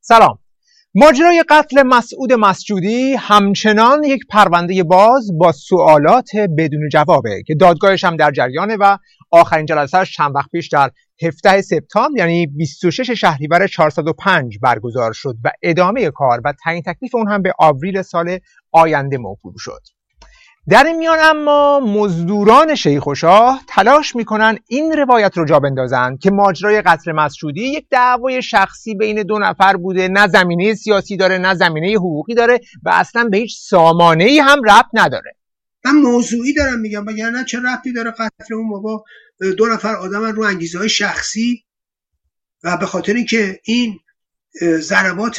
سلام. ماجرای قتل مسعود مسجودی همچنان یک پرونده باز با سوالات بدون جوابه که دادگاهش هم در جریانه و آخرین جلسه‌اش چند وقت پیش در 17 سپتامبر یعنی 26 شهریور 405 برگزار شد و ادامه کار و تعیین تکلیف اون هم به آوریل سال آینده موکول شد. در این میان اما مزدوران شیخ و شاه تلاش میکنن این روایت رو جا بندازن که ماجرای قتل مسجودی یک دعوای شخصی بین دو نفر بوده، نه زمینه سیاسی داره نه زمینه حقوقی داره و اصلا به هیچ سامانه‌ای هم ربط نداره. من موضوعی دارم میگم وگرنه چه ربطی داره قتل اون بابا؟ دو نفر آدمن رو انگیزه‌های شخصی و به خاطر اینکه این ضربات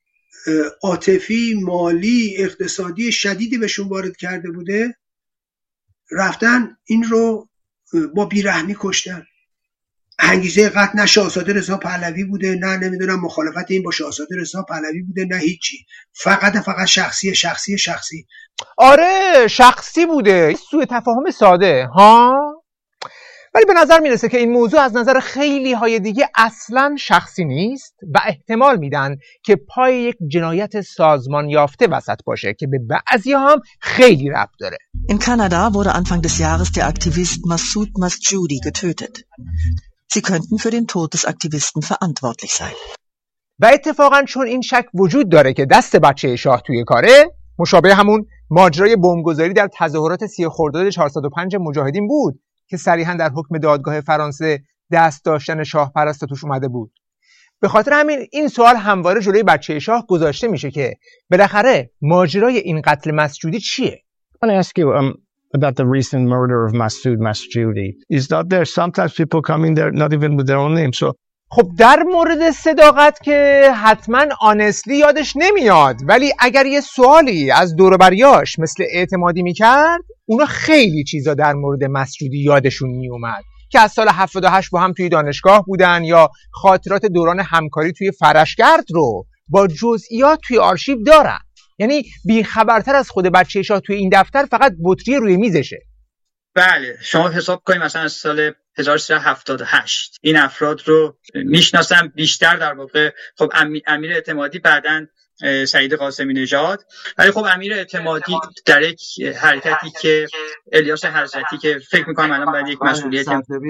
عاطفی، مالی، اقتصادی شدیدی بهشون وارد کرده بوده، رفتن این رو با بیرحمی کشتن. انگیزه قتل نه شاهزاده رضا پهلوی بوده، نه نمیدونم مخالفت این با شاهزاده رضا پهلوی بوده، نه هیچی، فقط شخصی. آره شخصی بوده، سوء تفاهم ساده ها. ولی به نظر میرسه که این موضوع از نظر خیلی های دیگه اصلا شخصی نیست و احتمال میدن که پای یک جنایت سازمان یافته وسط باشه که به بعضی هم خیلی ربط داره. In Kanada wurde Anfang des Jahres der Aktivist Masoud Masjoudi getötet. Sie könnten für den Tod des Aktivisten verantwortlich sein. و اتفاقا چون این شک وجود داره که دست بچه شاه توی کاره، مشابه همون ماجرای بمبگذاری در تظاهرات 30 خرداد 405 مجاهدین بود که صریحا در حکم دادگاه فرانسه دست داشتن شاه پرست توش اومده بود. به خاطر همین این سوال همواره جلوی بچه شاه گذاشته میشه که بالاخره ماجرای این قتل مسجودی چیه؟ I want to ask you about the recent murder of Masoud Masjoudi. Is that there sometimes people come in there not even with their own name? So خب در مورد صداقت که حتما آنستلی یادش نمیاد، ولی اگر یه سوالی از دور و بریاش مثل اعتمادی میکرد، اونا خیلی چیزا در مورد مسجودی یادشون میومد که از سال 78 با هم توی دانشگاه بودن یا خاطرات دوران همکاری توی فرشگرد رو با جزئیات توی آرشیو دارن. یعنی بیخبرتر از خود بچه شاه توی این دفتر فقط بطری روی میزشه. بله، شما حساب کنید مثلا از سال 1378 این افراد رو میشناسم بیشتر، در واقع خب امیر اعتمادی، بعداً سعید قاسمی نژاد، ولی خب امیر اعتمادی در یک حرکتی که الیاس حضرتی که فکر می‌کنم الان باید یک مسئولیت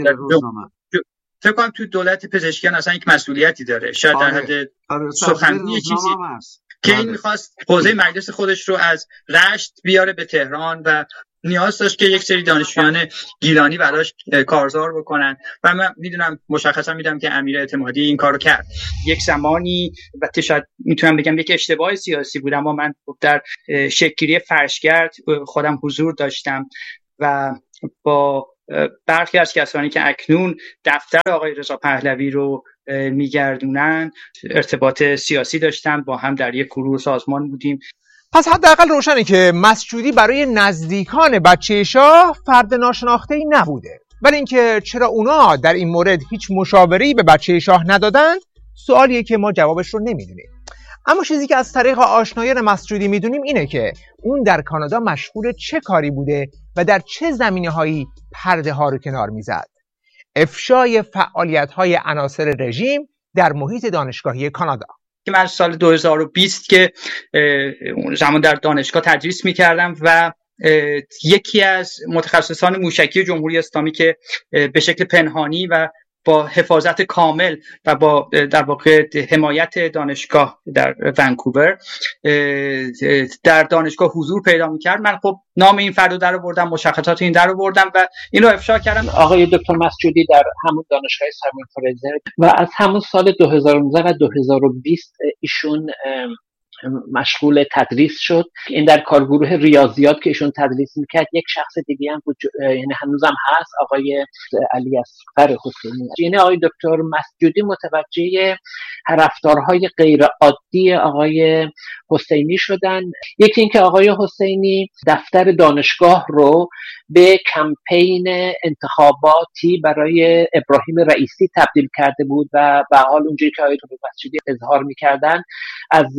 فکر کنم تو دولت پزشکیان اصلا یک مسئولیتی داره، شاید در حد سخنگوی چیزی که این می‌خواست حوزه مجلس خودش رو از رشت بیاره به تهران و نیاز داشت که یک سری دانشجویان گیلانی براش کارزار بکنن و من میدونم مشخصا میدونم که امیر اعتمادی این کارو کرد. یک زمانی البته شاید میتونم بگم یک اشتباه سیاسی بود، اما من در شکل‌گیری فرشگرد خودم حضور داشتم و با برخی از کسانی که اکنون دفتر آقای رضا پهلوی رو میگردونن ارتباط سیاسی داشتم، با هم در یک گروه سازمان بودیم. پس حداقل روشنه که مسجودی برای نزدیکان بچه شاه فرد ناشناخته‌ای نبوده، ولی اینکه چرا اونا در این مورد هیچ مشاوره‌ای به بچه شاه ندادند سوالیه که ما جوابش رو نمیدونیم. اما چیزی که از طریق آشنایان مسجودی میدونیم اینه که اون در کانادا مشغول چه کاری بوده و در چه زمینه‌هایی پرده ها رو کنار میزد. افشای فعالیت‌های عناصر رژیم در محیط دانشگاهی کانادا که من سال 2020 که زمان در دانشگاه تدریس می‌کردم و یکی از متخصصان موشکی جمهوری اسلامی که به شکل پنهانی و با حفاظت کامل و با در واقع حمایت دانشگاه در ونکوور در دانشگاه حضور پیدا می‌کرد، من خب نام این فرد رو درآوردم، مشخصات این درآوردم و این رو افشا کردم. آقای دکتر مسجودی در همون دانشگاه سایمون فریزر و از همون سال 2019 و 2020 ایشون مشغول تدریس شد. این در کارگروه ریاضیات که ایشون تدریس میکرد یک شخص دیگه هم بود، یعنی هنوزم هست، آقای علی اصغر حسینی. یعنی آقای دکتر مسجودی متوجه رفتارهای غیر عادی آقای حسینی شدن. یکی اینکه آقای حسینی دفتر دانشگاه رو به کمپین انتخاباتی برای ابراهیم رئیسی تبدیل کرده بود و به حال اونجوری که آقای دکتر مسجودی اظهار میکردن از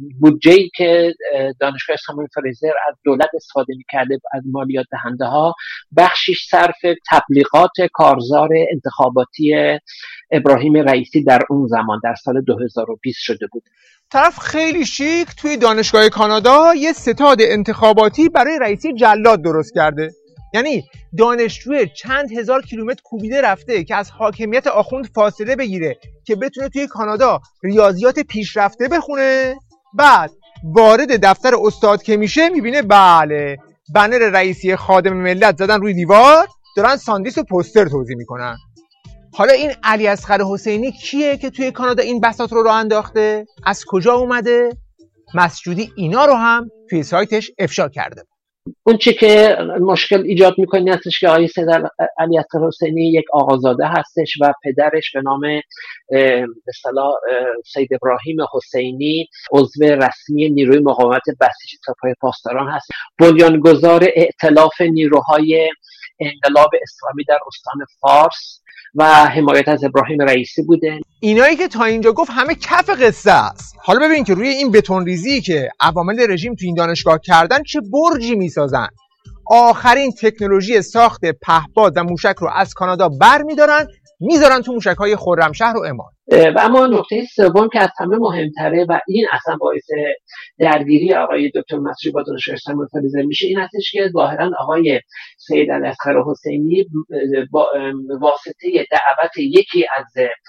بودجه‌ای که دانشگاه ساموئل فریزر از دولت استفاده می‌کرده، از مالیات دهنده ها، بخشش صرف تبلیغات کارزار انتخاباتی ابراهیم رئیسی در اون زمان در سال 2020 شده بود. طرف خیلی شیک توی دانشگاه کانادا یه ستاد انتخاباتی برای رئیسی جلاد درست کرده. یعنی دانشجوی چند هزار کیلومتر کوبیده رفته که از حاکمیت آخوند فاصله بگیره که بتونه توی کانادا ریاضیات پیشرفته بخونه. بعد وارد دفتر استاد که میشه میبینه بله بنر رئیسی خادم ملت زدن روی دیوار، دارن ساندیس و پوستر توزیع میکنن. حالا این علی اصغر حسینی کیه که توی کانادا این بساط رو راه انداخته؟ از کجا اومده؟ مسجودی اینا رو هم توی سایتش افشا کرده. اون چی که مشکل ایجاد میکنه هستش که آقای سید علی اصغر حسینی یک آقازاده هستش و پدرش به نام به اصطلاح سید ابراهیم حسینی عضو رسمی نیروی مقاومت بسیج سپاه پاسداران هست، بنیانگذار ائتلاف نیروهای انقلاب اسلامی در استان فارس و حمایت از ابراهیم رئیسی بوده. اینایی که تا اینجا گفت همه کف قصه است. حالا ببین که روی این بتون ریزی که عوامل رژیم تو این دانشگاه کردن چه برجی میسازن. آخرین تکنولوژی ساخت پهپاد و موشک رو از کانادا برمیدارن میذارن تو موشک‌های خرمشهر و امان. و اما نکته سوم که از همه مهمتره و این اصلا باعث درگیری آقای دکتر مسجودی با دانشگاه ساموئل فریزر میشه این هستش که ظاهرا آقای سید علی اصغر حسینی با واسطه دعوت یکی از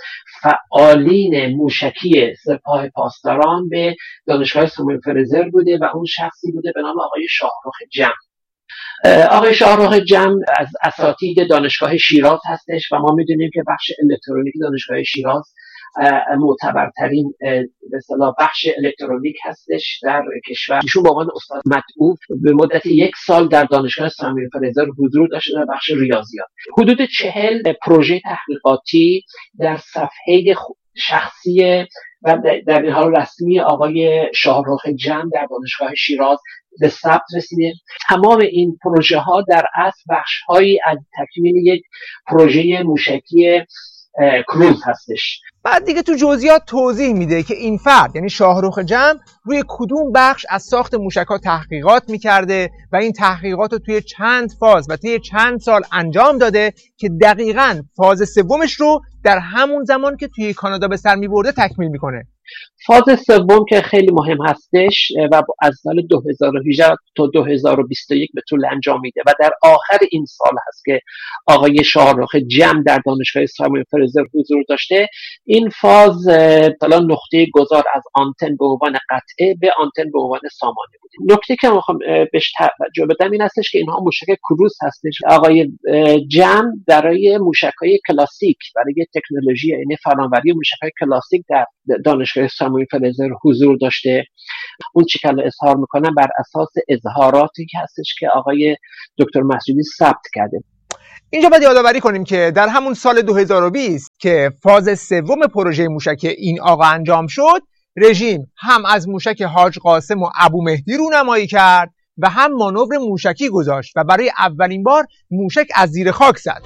فعالین موشکی سپاه پاسداران به دانشگاه ساموئل فریزر بوده و اون شخصی بوده به نام آقای شاهرخ جم. آقای شاهرخ جم از اساتید دانشگاه شیراز هستش و ما میدونیم که بخش الکترونیک دانشگاه شیراز معتبرترین به اصطلاح بخش الکترونیک هستش در کشور. ایشون به عنوان استاد مدعو به مدت 1 سال در دانشگاه ساموئل فریزر حضور داشته در بخش ریاضیات. حدود 40 پروژه تحقیقاتی در صفحه شخصی و در این حال رسمی آقای شاهرخ جم در دانشگاه شیراز به ثبت رسیده. تمام این پروژه ها در اصل بخش هایی از تکمیل یک پروژه موشکی کروز هستش. بعد دیگه تو جزئیات توضیح میده که این فرد یعنی شاهرخ جم روی کدوم بخش از ساخت موشک‌ها تحقیقات میکرده و این تحقیقات رو توی چند فاز و توی چند سال انجام داده که دقیقاً فاز سومش رو در همون زمان که توی کانادا به سر میبرده تکمیل میکنه. فاز سوم که خیلی مهم هستش و از سال 2018 تا 2021 به طول انجام میده و در آخر این سال هست که آقای شاهرخ جم در دانشگاه ساموئل فریزر حضور داشته. این فاز مثلا نقطه گذار از آنتن به عنوان قطعه به آنتن به عنوان سامانه بود. نکته که میخوام بهش توجه بدم این هستش که اینها موشک کروز هستش. آقای جم برای موشک‌های کلاسیک، برای تکنولوژی یعنی فناوری موشک‌های کلاسیک در دانشگاه ساموئل فریزر حضور داشته. اون چی که اظهار میکنم بر اساس اظهاراتی که هستش که آقای دکتر مسجودی ثبت کرده. اینجا باید یادآوری کنیم که در همون سال 2020 که فاز سوم پروژه موشک این آقا انجام شد، رژیم هم از موشک حاج قاسم و ابو مهدی رونمایی کرد و هم مانور موشکی گذاشت و برای اولین بار موشک از زیر خاک زد.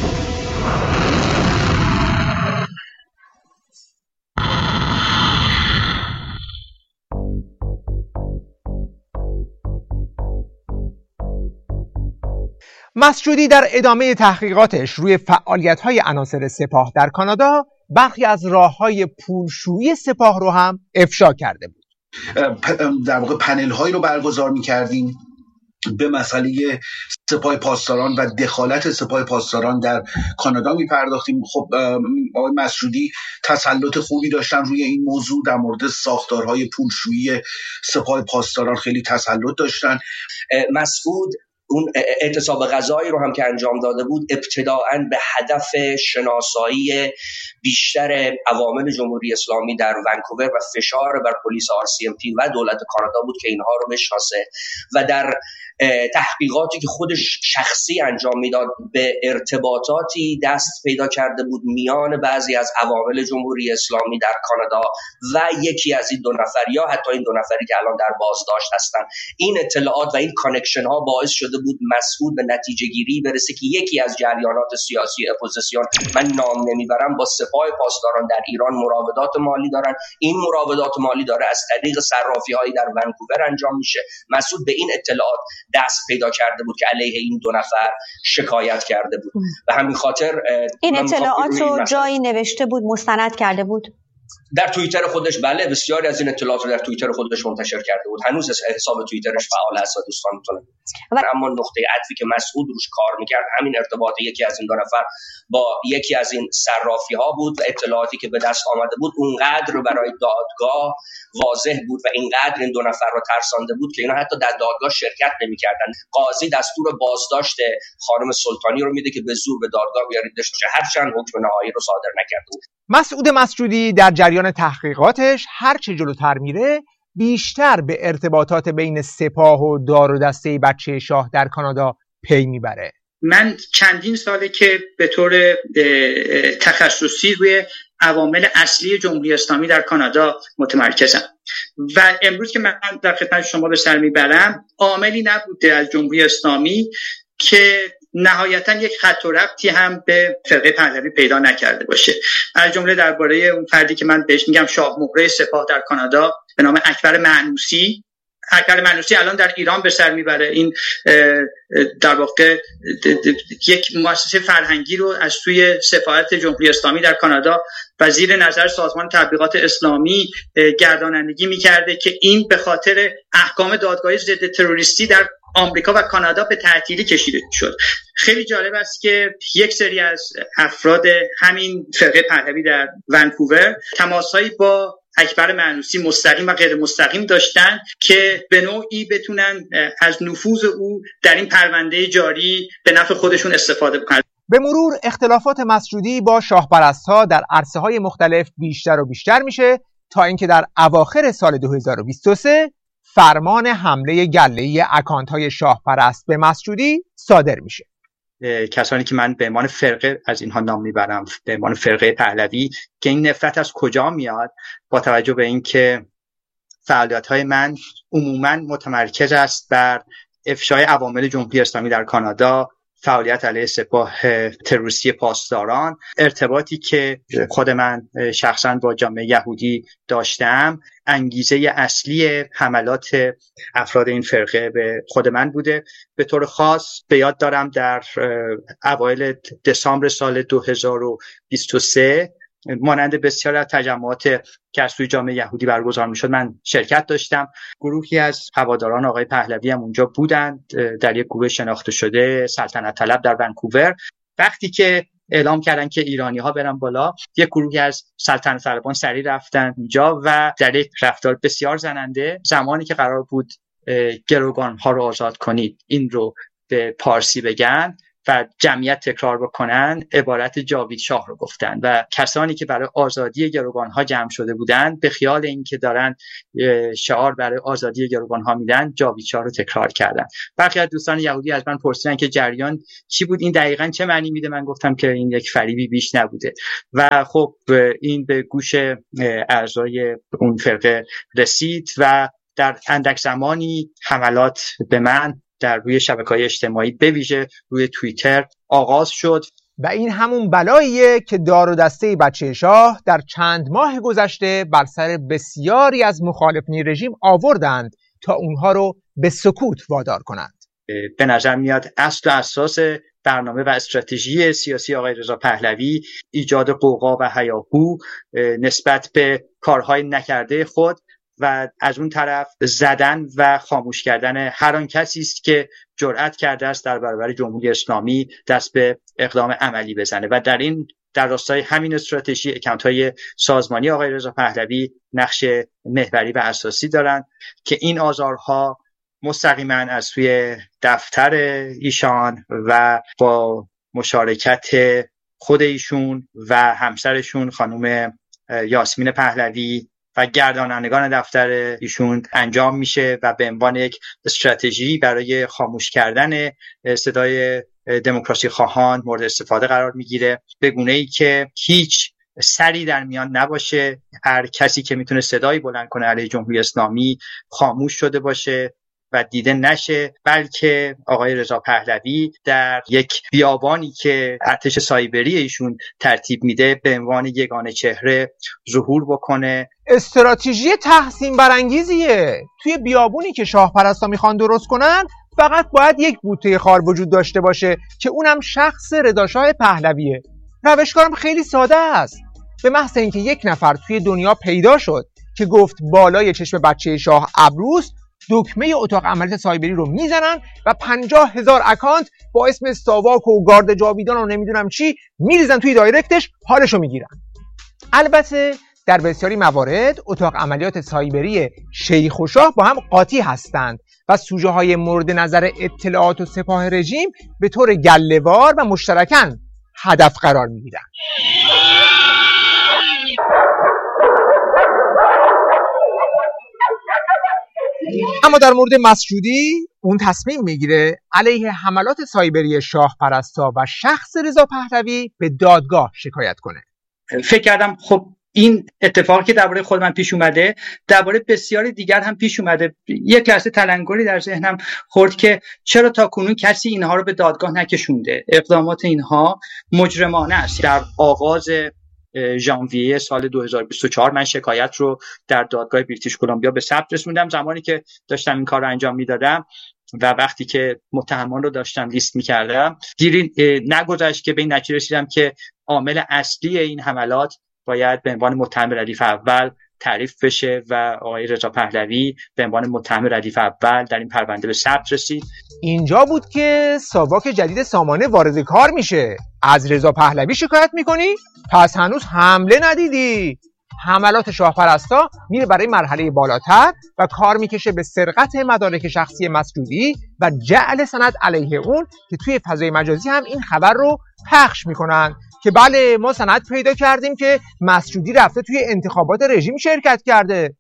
مسجودی در ادامه تحقیقاتش روی فعالیت‌های عناصر سپاه در کانادا برخی از راه‌های پولشویی سپاه رو هم افشا کرده بود. در واقع پنل‌هایی رو برگزار می‌کردیم به مسئله سپاه پاسداران و دخالت سپاه پاسداران در کانادا می‌پرداختیم. خب آقای مسجودی تسلط خوبی داشتن روی این موضوع، در مورد ساختارهای پولشویی سپاه پاسداران خیلی تسلط داشتن. مسعود اون اعتصاب غذایی رو هم که انجام داده بود ابتداعاً به هدف شناسایی بیشتر عوامل جمهوری اسلامی در ونکوور و فشار بر پلیس RCMP و دولت کانادا بود که اینها رو بشناسه و در تحقیقاتی که خودش شخصی انجام میداد به ارتباطاتی دست پیدا کرده بود میان بعضی از عوامل جمهوری اسلامی در کانادا و یکی از این 2 نفر یا حتی این 2 نفری که الان در بازداشت هستن. این اطلاعات و این کانکشن ها باعث شده بود مسعود به نتیجه گیری برسه که یکی از جریانات سیاسی اپوزیسیون، من نام نمیبرم، با سپاه پاسداران در ایران مراودات مالی دارن. این مراودات مالی داره از طریق صرافی‌هایی در ونکوور انجام میشه. مسعود به این اطلاعات دست پیدا کرده بود که علیه این 2 نفر شکایت کرده بود و همین خاطر این اطلاعات رو جایی نوشته بود، مستند کرده بود در توییتر خودش. بله، بسیاری از این اطلاعات رو در توییتر خودش منتشر کرده بود. هنوز حساب توییترش فعال است و دوستان میتونن. اما نقطه عطفی که مسعود روش کار میکرد همین ارتباط یکی از این 2 نفر با یکی از این صرافی ها بود و اطلاعاتی که به دست آمده بود اونقدر برای دادگاه واضح بود و اینقدر این 2 نفر رو ترسانده بود که اینا حتی در دادگاه شرکت نمی‌کردن. قاضی دستور بازداشت خانم سلطانی رو میده که به زور به دادگاه بیاریدش، هرچند حکم نهایی رو صادر نکرده بود. مسعود مسجودی در جریان تحقیقاتش هر چه جلوتر میره بیشتر به ارتباطات بین سپاه و دار و دسته بچه شاه در کانادا پی میبره. من چندین ساله که به طور تخصصی روی عوامل اصلی جمهوری اسلامی در کانادا متمرکزم و امروز که من در خدمت شما به سر میبرم عاملی نبوده از جمهوری اسلامی که نهایتا یک خط و ربطی هم به فرقه پهلوی پیدا نکرده باشه. از جمله درباره اون فردی که من بهش میگم شاه مهره سپاه در کانادا به نام اکبر معنوسی. اکبر معنوسی الان در ایران به سر میبره. این در واقع یک مؤسسه فرهنگی رو از سوی سفارت جمهوری اسلامی در کانادا و زیر نظر سازمان تبلیغات اسلامی گردانندگی میکرده که این به خاطر احکام دادگاه ضد تروریستی در آمریکا و کانادا به تعطیلی کشیده شد. خیلی جالب است که یک سری از افراد همین فرقه پهلوی در ونکوور تماسهایی با اکبر معنوسی مستقیم و غیر مستقیم داشتن که به نوعی بتونن از نفوذ او در این پرونده جاری به نفع خودشون استفاده بکنن. به مرور اختلافات مسجودی با شاهپرست‌ها در عرصه‌های مختلف بیشتر و بیشتر میشه تا اینکه در اواخر سال 2023 فرمان حمله گله‌ای اکانت‌های شاهپرست به مسجودی صادر میشه. کسانی که من به عنوان فرقه از اینها نام میبرم، به عنوان فرقه پهلوی، که این نفرت از کجا میاد با توجه به اینکه فعالیت‌های من عموماً متمرکز است بر افشای عوامل جمهوری اسلامی در کانادا، فعالیت علیه سپاه تروریستی پاسداران، ارتباطی که خود من شخصاً با جامعه یهودی داشتم، انگیزه اصلی حملات افراد این فرقه به خود من بوده. به طور خاص به یاد دارم در اوایل دسامبر سال 2023 مانند بسیار از تجمعات که از سوی جامعه یهودی برگزار میشد من شرکت داشتم. گروهی از هواداران آقای پهلوی هم اونجا بودند در یک گروه شناخته شده سلطنت طلب در ونکوور. وقتی که اعلام کردن که ایرانی‌ها برن بالا، یک گروهی از سلطنت طلبان سریع رفتن اونجا و در یک رفتار بسیار زننده، زمانی که قرار بود گروگان‌ها رو آزاد کنید این رو به پارسی بگن و جمعیت تکرار بکنن، عبارت جاوید شاه رو گفتن و کسانی که برای آزادی گروگان‌ها جمع شده بودن به خیال اینکه دارن شعار برای آزادی گروگان‌ها میدن جاوید شاه رو تکرار کردن. برخی از دوستان یهودی از من پرسیدن که جریان چی بود، این دقیقاً چه معنی میده؟ من گفتم که این یک فریبی بیش نبوده و خب این به گوش اعضای اون فرقه رسید و در اندک زمانی حملات به من در روی شبکه‌های اجتماعی به ویژه روی توییتر آغاز شد و این همون بلاییه که دار و دسته بچه شاه در چند ماه گذشته بر سر بسیاری از مخالفین رژیم آوردند تا اونها رو به سکوت وادار کنند. به نظر میاد اصل و اساس برنامه و استراتژی سیاسی آقای رضا پهلوی ایجاد قوقا و هیاهو نسبت به کارهای نکرده خود و از اون طرف زدن و خاموش کردن هر آن کسی است که جرأت کرده است در برابر جمهوری اسلامی دست به اقدام عملی بزنه و در راستای همین استراتژی اکانت‌های سازمانی آقای رضا پهلوی نقش محوری و اساسی دارند که این آزارها مستقیما از سوی دفتر ایشان و با مشارکت خود ایشون و همسرشون خانم یاسمین پهلوی و گردانندگان دفتر ایشون انجام میشه و به عنوان یک استراتژی برای خاموش کردن صدای دموکراسی خواهان مورد استفاده قرار میگیره، به گونه‌ای که هیچ سری در میان نباشه، هر کسی که میتونه صدایی بلند کنه علیه جمهوری اسلامی خاموش شده باشه و دیده نشه، بلکه آقای رضا پهلوی در یک بیابانی که ارتش سایبری ایشون ترتیب میده به عنوان یگانه چهره ظهور بکنه. استراتژی تحسین برانگیزیه. توی بیابونی که شاه پرستا میخوان درست کنن فقط باید یک بوته خار وجود داشته باشه که اونم شخص رضاشاه پهلویه. روشکارم خیلی ساده است. به محض اینکه یک نفر توی دنیا پیدا شد که گفت بالای چشم بچه شاه ابروست، دکمه اتاق عملیات سایبری رو میزنن و 50,000 اکانت با اسم ساواک و گارد جاویدان و نمیدونم چی میریزن توی دایرکتش، حالشو میگیرن. البته در بسیاری موارد اتاق عملیات سایبری شیخ و شاه با هم قاطی هستند و سوژه های مورد نظر اطلاعات و سپاه رژیم به طور گله‌وار و مشترکاً هدف قرار میگیرن. اما در مورد مسجودی، اون تصمیم میگیره علیه حملات سایبری شاه پرستا و شخص رضا پهلوی به دادگاه شکایت کنه. فکر کردم خب این اتفاقی که درباره خود من پیش اومده درباره بسیاری دیگر هم پیش اومده. یک لحظه تلنگری در ذهنم خورد که چرا تاکنون کسی اینها رو به دادگاه نکشونده. اقدامات اینها مجرمانه است. در آغاز ژانویه سال 2024 من شکایت رو در دادگاه بریتیش کلمبیا به ثبت رسوندم. زمانی که داشتم این کار رو انجام میدادم و وقتی که متهمان رو داشتم لیست میکردم، دیری نگذشت که به این نتیجه رسیدم که عامل اصلی این حملات باید به عنوان متهم ردیف اول تعریف بشه و آقای رضا پهلوی به عنوان متهم ردیف اول در این پرونده به ثبت رسید. اینجا بود که ساواک جدید سامانه وارد کار میشه. از رضا پهلوی شکایت میکنی؟ پس هنوز حمله ندیدی. حملات شاه پرستا میره برای مرحله بالاتر و کار میکشه به سرقت مدارک شخصی مسجودی و جعل سند علیه اون که توی فضای مجازی هم این خبر رو پخش میکنن که بله ما سند پیدا کردیم که مسجودی رفته توی انتخابات رژیم شرکت کرده.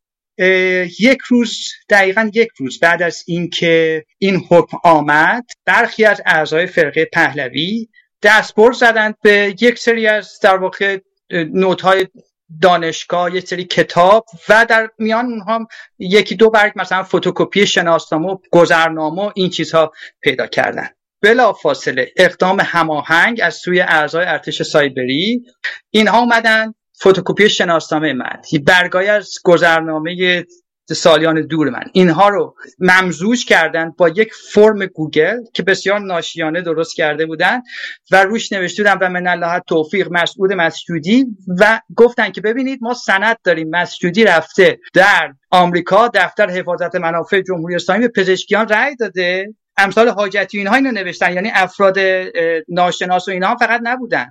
دقیقاً یک روز بعد از اینکه این حکم آمد، برخی از اعضای فرقه پهلوی دستبرد زدند به یک سری از در واقع نوت‌های دانشگاه، یک سری کتاب و در میان اونها یکی دو برگ مثلا فتوکپی شناسنامه و گذرنامه این چیزها پیدا کردن. بلا فاصله اقدام هماهنگ از سوی اعضای ارتش سایبری، اینها اومدن فتوکپی شناسنامه من، برگای از گذرنامه سالیان دور من، اینها رو ممزوج کردن با یک فرم گوگل که بسیار ناشیانه درست کرده بودن و روش نوشته بودن و من الله توفیق مسعود مسجودی و گفتن که ببینید ما سند داریم مسجودی رفته در آمریکا دفتر حفاظت منافع جمهوری اسلامی به پزشکیان رأی داده. امثال حاجتی اینها اینو نوشتن، یعنی افراد ناشناس و اینها فقط نبودن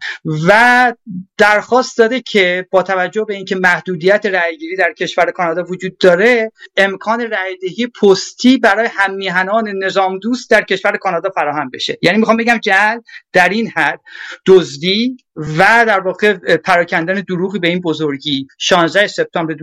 و درخواست داده که با توجه به اینکه محدودیت رأیگیری در کشور کانادا وجود داره، امکان رأیدهی پستی برای هم میهنان نظام دوست در کشور کانادا فراهم بشه. یعنی میخوام بگم جعل در این حد، دزدی و در واقع پراکندن دروغی به این بزرگی. 16 سپتامبر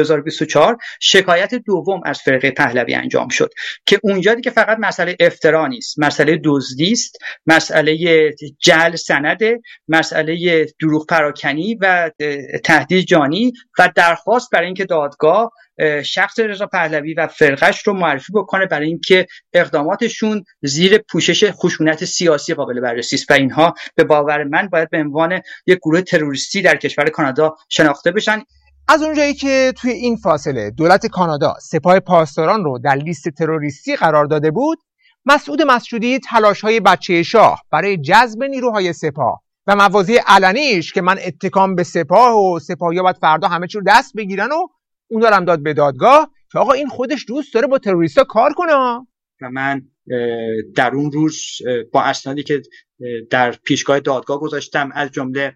2024 شکایت دوم از فرقه پهلوی انجام شد که اونجا دیگه فقط مسئله افترا نیست، مسئله دزدی است، مسئله جعل سنده، مسئله دروغ پراکنی و تهدید جانی و درخواست برای اینکه دادگاه شخص رضا پهلوی و فرقش رو معرفی بکنه برای اینکه اقداماتشون زیر پوشش خشونت سیاسی قابل بررسی است و اینها به باور من باید به عنوان یک گروه تروریستی در کشور کانادا شناخته بشن. از اونجایی که توی این فاصله دولت کانادا سپاه پاسداران رو در لیست تروریستی قرار داده بود، مسعود مسجودی تلاش‌های بچه شاه برای جذب نیروهای سپاه و مواضع علنیش که من اتکام به سپاه و سپاهی‌ها باید فردا همه چی رو دست بگیرن و اون دارم داد به دادگاه که آقا این خودش دوست داره با تروریستا کار کنه. و من در اون روز با اسنادی که در پیشگاه دادگاه گذاشتم، از جمله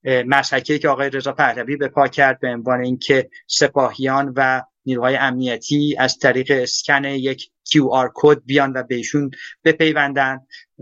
مسحکی که آقای رضا پهلوی به پا کرد به عنوان اینکه سپاهیان و نیروهای امنیتی از طریق اسکن یک QR کد بیان و بهشون بپیوندن،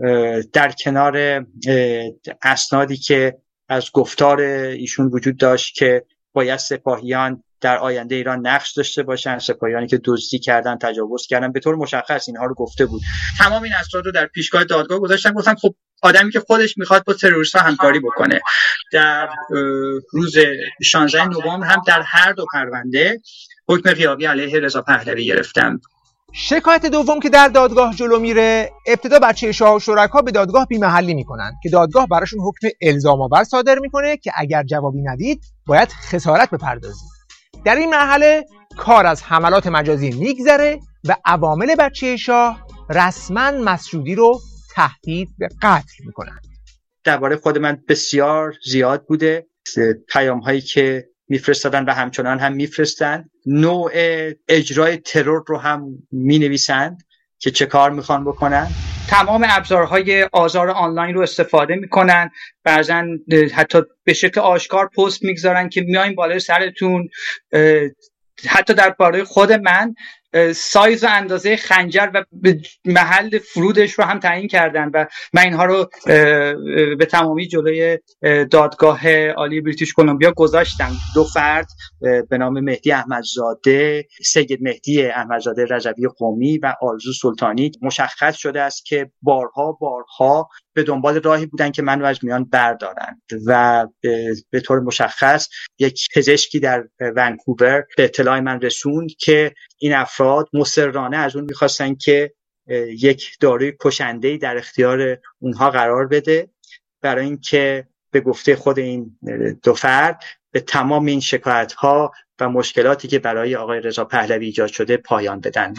در کنار اسنادی که از گفتار ایشون وجود داشت که باید سپاهیان در آینده ایران نقش داشته باشن، سپاهیانی که دزدی کردن، تجاوز کردن، به طور مشخص اینها رو گفته بود. تمام این افراد رو در پیشگاه دادگاه گذاشتن، گفتن خب آدمی که خودش میخواد با تروریست‌ها همکاری بکنه. در روز 16 نوامبر هم در هر دو پرونده حکم غیابی علیه رضا پهلوی گرفتم. شکایت دوم که در دادگاه جلو میره، ابتدا بچه شاه و شرکا به دادگاه بی‌محلی میکنن که دادگاه براشون حکم الزام آور صادر میکنه که اگر جوابی ندید باید خسارت بپردازید. در این مرحله کار از حملات مجازی میگذره و عوامل بچه شاه رسما مسجودی رو تهدید به قتل میکنن. درباره خود من بسیار زیاد بوده پیام هایی که میفرستادن و همچنان هم میفرستن، نوع اجرای ترور رو هم مینویسند که چه کار میخوان بکنن. تمام ابزارهای آزار آنلاین رو استفاده میکنن، بعضن حتی به شکل آشکار پست میگذارن که میایم بالای سرتون. حتی درباره خود من سایز و اندازه خنجر و محل فرودش رو هم تعیین کردن و من اینها رو به تمامی جلوی دادگاه عالی بریتیش کلمبیا گذاشتم. دو فرد به نام مهدی احمدزاده، سید مهدی احمدزاده رضوی قمی و آرزو سلطانی، مشخص شده است که بارها به دنبال راهی بودن که منو از میان بردارن و به طور مشخص یک پزشکی در ونکوور به اطلاع من رسوند که این افراد مصرانه از اون میخواستن که یک داروی کشنده‌ای در اختیار اونها قرار بده برای اینکه به گفته خود این دو فرد به تمام این شکایت‌ها و مشکلاتی که برای آقای رضا پهلوی ایجاد شده پایان بدن.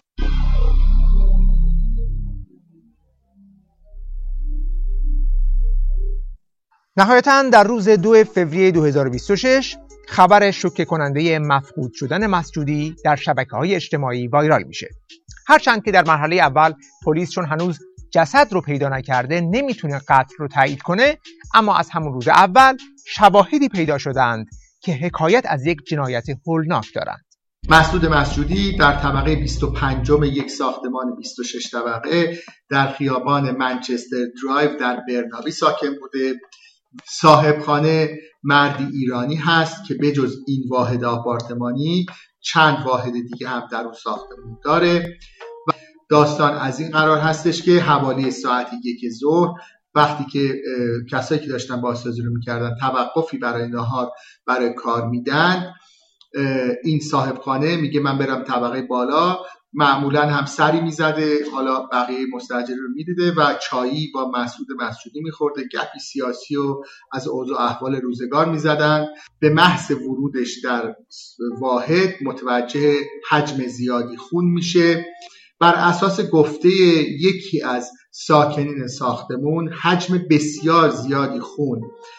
نهایتاً در روز 2 فوریه 2026 خبر شوکه کننده مفقود شدن مسجودی در شبکه‌های اجتماعی وایرال میشه. هرچند که در مرحله اول پلیس چون هنوز جسد رو پیدا نکرده نمیتونه قتل رو تایید کنه، اما از همون روز اول شواهدی پیدا شدند که حکایت از یک جنایت هولناک دارند. مسعود مسجودی در طبقه 25 یک ساختمان 26 طبقه در خیابان منچستر درایو در برنابی ساکن بوده. صاحب خانه مردی ایرانی هست که بجز این واحد آپارتمانی چند واحد دیگه هم در اون ساختمان داره. و داستان از این قرار هستش که حوالی ساعت 1 ظهر وقتی که کسایی که داشتن بازسازی رو میکردن توقفی برای نهار برای کار میدن، این صاحب خانه میگه من برم طبقه بالا، معمولا هم سری میزده، حالا بقیه مستاجر رو میدیده و چایی با مسعود مسجودی میخورده، گپی سیاسی و از اوضاع احوال روزگار میزدن. به محض ورودش در واحد متوجه حجم زیادی خون میشه. بر اساس گفته یکی از ساکنین ساختمون حجم بسیار زیادی خون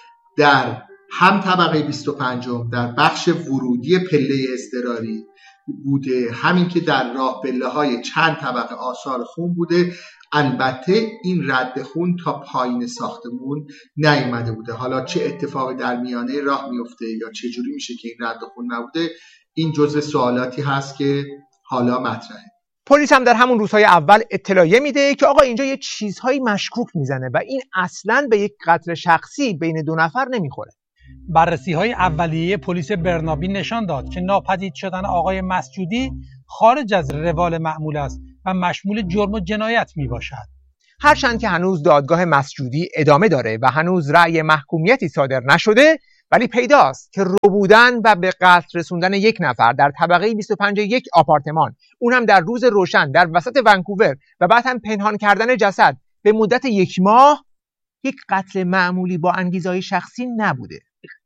در هم طبقه 25 در بخش ورودی پله اضطراری بوده، همین که در راه پله های چند طبقه آثار خون بوده. البته این رد خون تا پایین ساختمون نیامده بوده. حالا چه اتفاقی در میانه راه میفته یا چه جوری میشه که این رد خون نبوده، این جزء سوالاتی هست که حالا مطرحه. پلیس هم در همون روزهای اول اطلاعیه میده که آقا اینجا یه چیزهایی مشکوک میزنه و این اصلاً به یک قتل شخصی بین دو نفر نمیخوره. بررسی‌های اولیه پلیس برنابی نشان داد که ناپدید شدن آقای مسجودی خارج از روال معمول است و مشمول جرم و جنایت میباشد. هرچند که هنوز دادگاه مسجودی ادامه داره و هنوز رأی محکومیتی صادر نشده، ولی پیداست که ربودن و به قتل رسوندن یک نفر در طبقه 25 یک آپارتمان، اونم در روز روشن در وسط ونکوور و بعد هم پنهان کردن جسد به مدت 1 ماه، یک قتل معمولی با انگیزه‌های شخصی نبوده.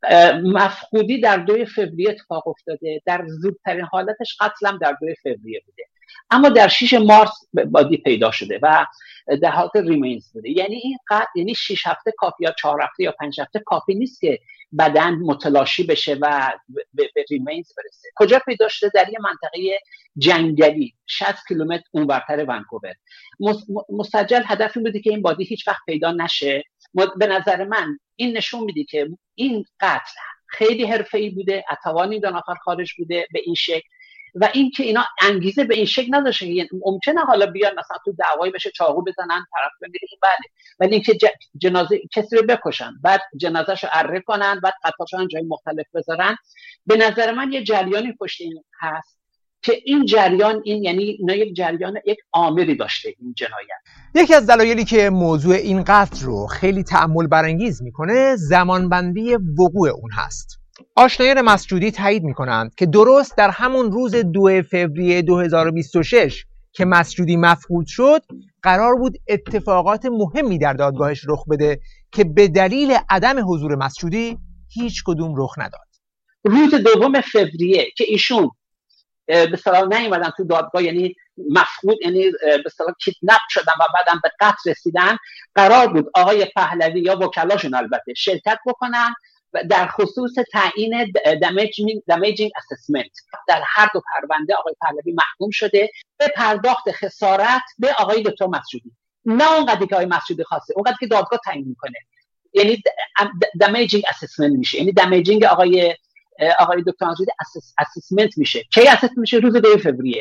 مفقودی در 2 فوریه اتفاق افتاده، در زودترین حالتش قتلم در 2 فوریه بوده، اما در 6 مارس بادی پیدا شده و در حالت ریمینز بوده. یعنی این قتل، یعنی 6 هفته کافی یا 4 هفته یا 5 هفته کافی نیست که بدن متلاشی بشه و به ریمینز برسه. کجا پیدا شده؟ در یه منطقه جنگلی 60 کیلومتر اونورتر ونکوور. مستعجل هدف این بوده که این بادی هیچ وقت پیدا نشه. به نظر من این نشون میده که این قتل خیلی حرفه‌ای بوده، اتوانی 2 نفر خارج بوده به این شکل و اینکه اینا انگیزه به این شکل نداشته. یعنی ممکنه حالا بیان مثلا تو دعوایی بشه چاقو بزنن طرف بمیره، این بله، ولی اینکه جنازه کسی رو بکشن بعد جنازه‌شو اره کنن بعد قطعاتشو جای مختلف بذارن، به نظر من یه جریانی پشت این هست که این جریان یعنی اینا یک جریان، یک عاملی داشته این جنایت. یکی از دلایلی که موضوع این قتل رو خیلی تأمل برانگیز میکنه زمانبندی وقوع اون هست. آشنایان مسجودی تایید میکنند که درست در همون روز 2 فوریه 2026 که مسجودی مفقود شد قرار بود اتفاقات مهمی در دادگاهش رخ بده که به دلیل عدم حضور مسجودی هیچ کدوم رخ نداد. روز 2 فوریه که ایشون به اصطلاح نیومدن تو دادگاه، یعنی مفقود، یعنی به اصطلاح کیدنپ شدن و بعدم به قتل رسیدن، قرار بود آقای پهلوی یا وکلاشون البته شرکت بکنن در خصوص تعیین damaging assessment. در هر دو پرونده آقای پهلوی محکوم شده به پرداخت خسارت به آقای دکتر مسجودی، نه اونقدری که آقای مسجودی خواسته، اونقدری که دادگاه تعیین میکنه، یعنی damaging assessment میشه، یعنی damaging آقای دکتر مسجودی اسسمنت میشه. کی اسسمنت میشه؟ روز 2 فوریه.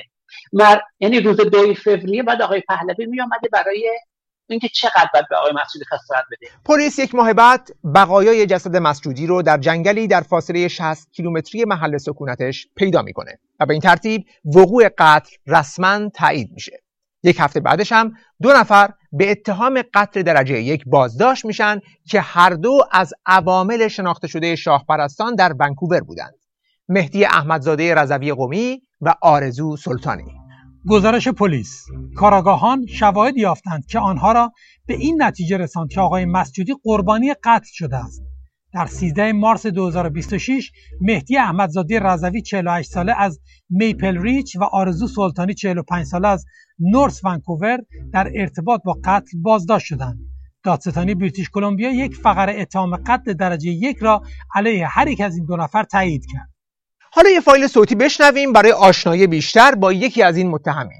یعنی روز 2 فوریه بعد آقای پهلوی میومده برای اینکه چقدر باید به آقای مسجودی خسارت بده. پلیس 1 ماه بعد بقایای جسد مسجودی رو در جنگلی در فاصله 60 کیلومتری محل سکونتش پیدا میکنه و به این ترتیب وقوع قتل رسما تایید میشه. 1 هفته بعدش هم 2 نفر به اتهام قتل درجه 1 بازداشت میشن که هر دو از عوامل شناخته شده شاهپرستان در ونکوور بودند: مهدی احمدزاده رضوی قمی و آرزو سلطانی. گزارش پلیس: کاراگاهان شواهد یافتند که آنها را به این نتیجه رساند که آقای مسجودی قربانی قتل شده است. در 13 مارس 2026 مهدی احمدزاده رضوی 48 ساله از میپل ریچ و آرزو سلطانی 45 ساله از نورث ونکوور در ارتباط با قتل بازداشت شدند. دادستانی بریتیش کلمبیا یک فقره اتهام قتل درجه 1 را علیه هر یک از این 2 نفر تایید کرد. حالا یه فایل صوتی بشنویم برای آشنایی بیشتر با یکی از این متهمین.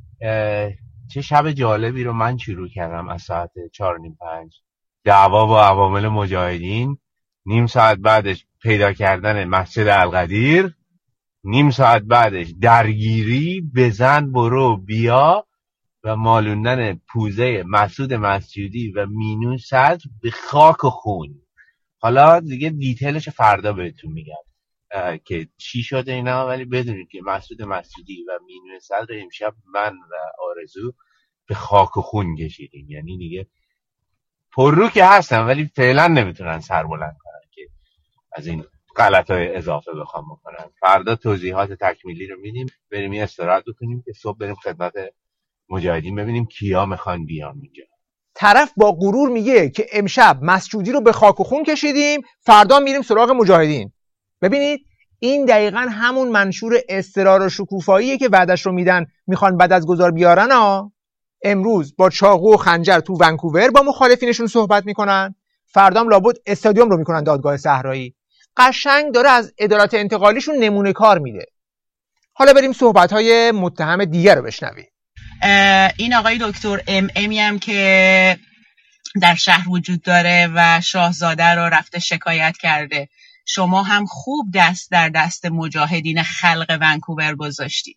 چه شب جالبی رو من شروع کردم از ساعت 4:05 دعوا با عوامل مجاهدین، نیم ساعت بعدش پیدا کردن مسجد القدیر، نیم ساعت بعدش درگیری، بزن برو بیا و مالوندن پوزه مسعود مسجودی و مینو صدر به خاک و خون. حالا دیگه دیتیلش فردا بهتون میگم که چی شده اینا، ولی بدونید که مسعود مسجودی و مینو صدر امشب من و آرزو به خاک و خون کشیدیم. یعنی دیگه پررو که هستن ولی فعلا نمیتونن سر بلند کنن که از این غلطای اضافه بخوام بکنن. فردا توضیحات تکمیلی رو میدیم، بریم یه استراحت بکنیم که صبح بریم خدمت مجاهدین ببینیم کیا میخوان بیان اینجا. طرف با غرور میگه که امشب مسجودی رو به خاک و خون کشیدیم، فردا میریم سراغ مجاهدین. ببینید این دقیقاً همون منشور اصرار و شکوفاییه که وعدش رو میدن میخوان بعد از گذار بیارن ها. امروز با چاقو و خنجر تو ونکوور با مخالفینشون صحبت میکنن، فردام لابد استادیوم رو میکنن دادگاه صحرایی. قشنگ داره از عدالت انتقالیشون نمونه کار میده. حالا بریم صحبت‌های متهم دیگر رو بشنویم. این آقای دکتر امی هم که در شهر وجود داره و شاهزاده رو رفته شکایت کرده، شما هم خوب دست در دست مجاهدین خلق ونکوور گذاشتید.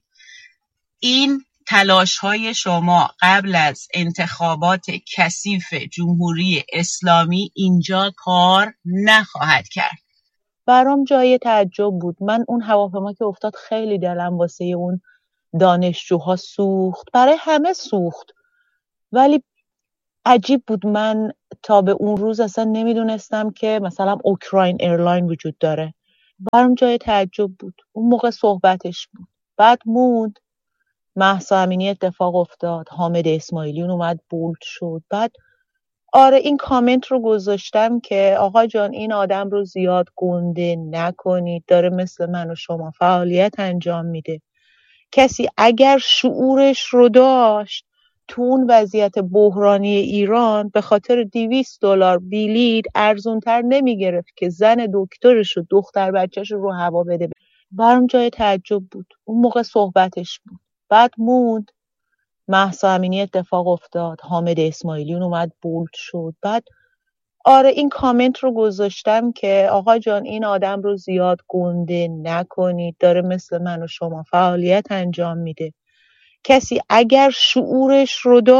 این تلاش های شما قبل از انتخابات کثیف جمهوری اسلامی اینجا کار نخواهد کرد. برام جای تعجب بود. من اون هواپیما که افتاد خیلی دلم واسه اون دانشجوها سوخت، برای همه سوخت، ولی عجیب بود. من تا به اون روز اصلا نمیدونستم که مثلا اوکراین ایرلاین وجود داره. برام جای تعجب بود. اون موقع صحبتش بود. بعد موند مهسا امینی اتفاق افتاد، حامد اسماعیلیون اومد بولد شد. بعد آره این کامنت رو گذاشتم که آقا جان این آدم رو زیاد گنده نکنید، داره مثل من و شما فعالیت انجام میده. کسی اگر شعورش رو داشت تو اون وضعیت بحرانی ایران به خاطر $200 بلیط ارزونتر نمیگرفت که زن دکترش و دختر بچهش رو هوا بده. برام جای تعجب بود. اون موقع صحبتش بود. بعد موند مهسا امینی اتفاق افتاد، حامد اسماعیلیون اومد بولد شد. بعد آره این کامنت رو گذاشتم که آقا جان این آدم رو زیاد گنده نکنید، داره مثل من و شما فعالیت انجام میده. کسی اگر شعورش رو